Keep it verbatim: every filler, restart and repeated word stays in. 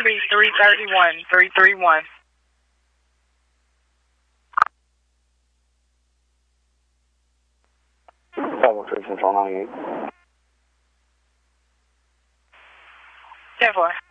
be three thirty-one, three thirty-one. Double station, twelve ninety-eight. ten four.